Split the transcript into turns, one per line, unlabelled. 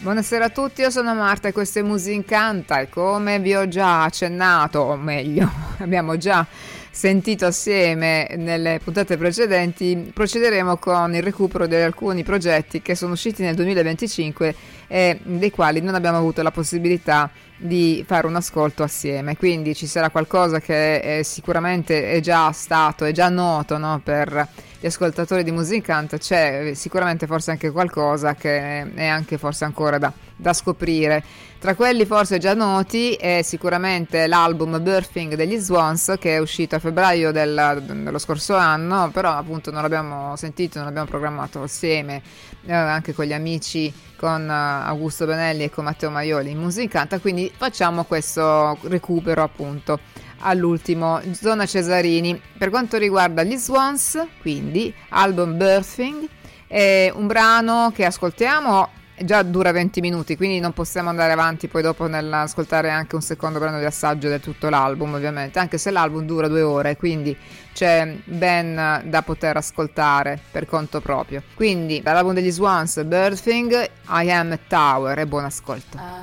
Buonasera a tutti, io sono Marta e questo è Musincanta e come vi ho già accennato, o meglio, abbiamo già sentito assieme nelle puntate precedenti, procederemo con il recupero di alcuni progetti che sono usciti nel 2025 e dei quali non abbiamo avuto la possibilità di fare un ascolto assieme, quindi ci sarà qualcosa che sicuramente è già stato, è già noto, no, per gli ascoltatori di Musincanta. C'è sicuramente forse anche qualcosa che è anche forse ancora da scoprire. Tra quelli forse già noti è sicuramente l'album Birthing degli Swans, che è uscito a febbraio dello scorso anno, però appunto non l'abbiamo sentito, non l'abbiamo programmato assieme anche con gli amici, con Augusto Benelli e con Matteo Maioli in Musincanta, quindi facciamo questo recupero appunto all'ultimo, Zona Cesarini. Per quanto riguarda gli Swans, quindi album Birthing, è un brano che ascoltiamo, già dura 20 minuti, quindi non possiamo andare avanti poi dopo nell'ascoltare anche un secondo brano di assaggio del tutto l'album, ovviamente, anche se l'album dura 2 ore, quindi c'è ben da poter ascoltare per conto proprio. Quindi dall'album degli Swans, Birthing, I Am a Tower, e buon ascolto.